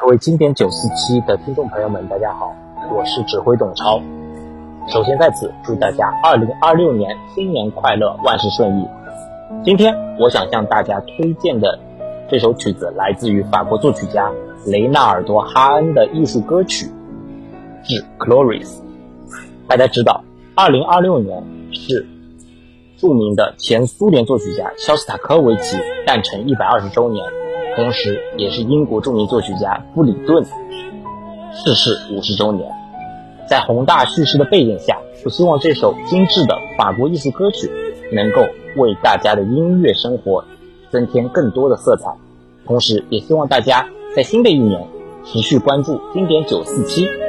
各位经典947的听众朋友们，大家好，我是指挥董超。首先在此祝大家2026年新年快乐，万事顺意。今天我想向大家推荐的这首曲子来自于法国作曲家雷纳尔多·哈恩的艺术歌曲《致 Cloris》。大家知道2026年是著名的前苏联作曲家肖斯塔科维奇诞辰120周年，同时也是英国著名作曲家布里顿逝世50周年。在宏大叙事的背景下，我希望这首精致的法国艺术歌曲能够为大家的音乐生活增添更多的色彩，同时也希望大家在新的一年持续关注经典947